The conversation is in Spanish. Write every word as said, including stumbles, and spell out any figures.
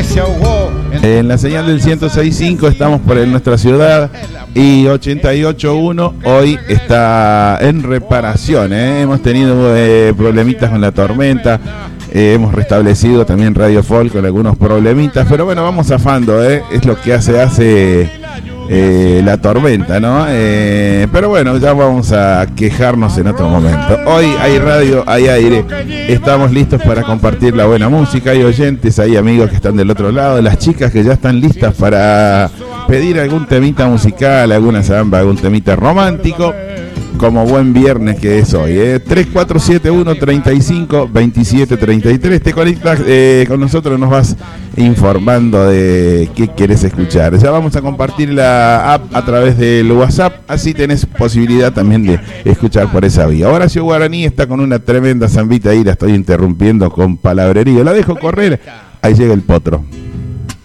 que se ahogó. En la señal del ciento seis punto cinco estamos por en nuestra ciudad y ochenta y ocho punto uno hoy está en reparación, ¿eh? Hemos tenido eh, problemitas con la tormenta, eh, hemos restablecido también Radio Folk con algunos problemitas, pero bueno, vamos zafando, ¿eh? Es lo que hace hace eh, la tormenta, ¿no? Eh, pero bueno, ya vamos a quejarnos en otro momento. Hoy hay radio, hay aire, estamos listos para compartir la buena música, hay oyentes, hay amigos que están del otro lado, las chicas que ya están listas para pedir algún temita musical, alguna samba, algún temita romántico, como buen viernes que es hoy, ¿eh? tres cuatro siete uno, treinta y cinco, veintisiete, treinta y tres. Te conectas eh, con nosotros, nos vas informando de qué quieres escuchar. Ya vamos a compartir la app a través del WhatsApp, así tenés posibilidad también de escuchar por esa vía. Horacio Guaraní está con una tremenda zambita ahí, la estoy interrumpiendo con palabrería. La dejo correr, ahí llega el potro.